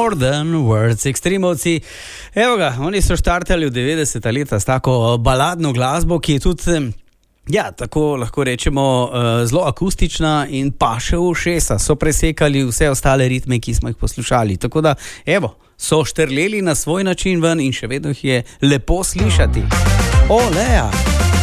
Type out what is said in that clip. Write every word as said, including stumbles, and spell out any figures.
More Than Words, Extremovci. Evo ga, oni so štartali v devetdeseta leta s tako baladno glasbo, ki je tudi, ja, tako lahko rečemo, zelo akustična in paše v ušesa. So presekali vse ostale ritme, ki smo jih poslušali. Tako da, evo, so štrleli na svoj način ven in še vedno jih je lepo slišati. O, Lea!